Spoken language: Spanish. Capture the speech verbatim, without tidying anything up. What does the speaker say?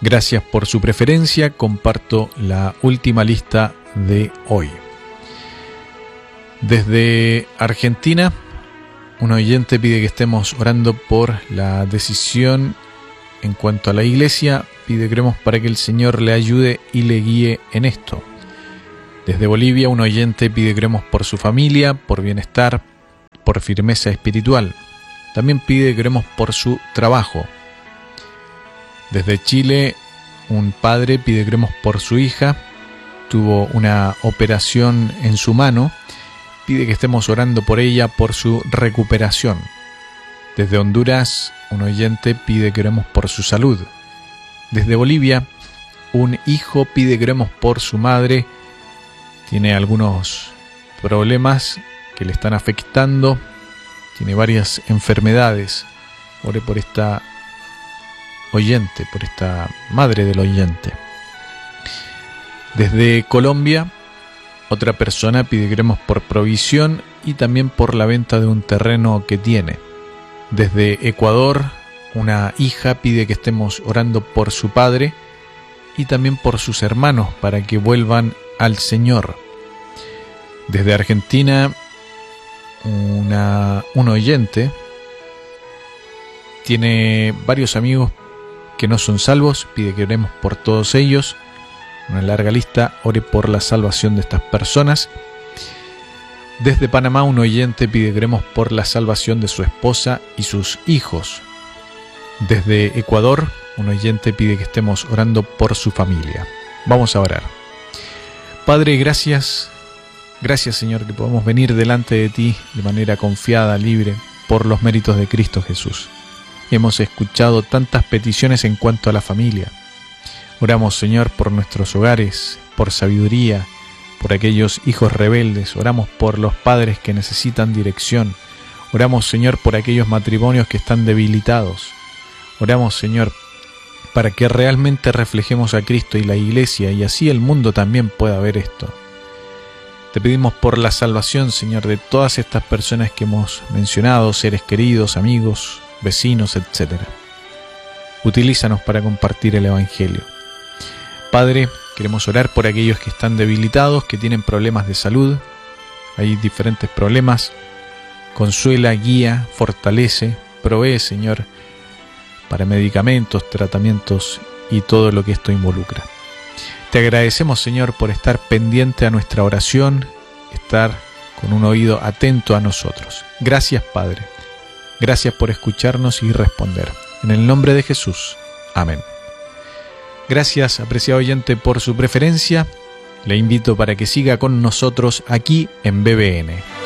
Gracias por su preferencia. Comparto la última lista de hoy. Desde Argentina, un oyente pide que estemos orando por la decisión en cuanto a la iglesia. Pide que oremos para que el Señor le ayude y le guíe en esto. Desde Bolivia, un oyente pide que oremos por su familia, por bienestar, por firmeza espiritual. También pide que oremos por su trabajo. Desde Chile, un padre pide que oremos por su hija. Tuvo una operación en su mano. Pide que estemos orando por ella, por su recuperación. Desde Honduras, un oyente pide que oremos por su salud. Desde Bolivia, un hijo pide que oremos por su madre. Tiene algunos problemas que le están afectando. Tiene varias enfermedades. Ore por esta oyente, por esta madre del oyente. Desde Colombia, otra persona pide que oremos por provisión y también por la venta de un terreno que tiene. Desde Ecuador, una hija pide que estemos orando por su padre y también por sus hermanos para que vuelvan al Señor. Desde Argentina, una, un oyente tiene varios amigos que no son salvos, pide que oremos por todos ellos. Una larga lista, ore por la salvación de estas personas. Desde Panamá, un oyente pide que oremos por la salvación de su esposa y sus hijos. Desde Ecuador, un oyente pide que estemos orando por su familia. Vamos a orar. Padre, gracias, gracias Señor, que podemos venir delante de ti de manera confiada, libre, por los méritos de Cristo Jesús. Hemos escuchado tantas peticiones en cuanto a la familia. Oramos, Señor, por nuestros hogares, por sabiduría, por aquellos hijos rebeldes. Oramos por los padres que necesitan dirección. Oramos, Señor, por aquellos matrimonios que están debilitados. Oramos, Señor, para que realmente reflejemos a Cristo y la Iglesia, y así el mundo también pueda ver esto. Te pedimos por la salvación, Señor, de todas estas personas que hemos mencionado, seres queridos, amigos, vecinos, etcétera. Utilízanos para compartir el Evangelio. Padre, queremos orar por aquellos que están debilitados, que tienen problemas de salud. Hay diferentes problemas. Consuela, guía, fortalece, provee, Señor, para medicamentos, tratamientos y todo lo que esto involucra. Te agradecemos, Señor, por estar pendiente a nuestra oración, estar con un oído atento a nosotros. Gracias, Padre. Gracias por escucharnos y responder. En el nombre de Jesús. Amén. Gracias, apreciado oyente, por su preferencia. Le invito para que siga con nosotros aquí en B B N.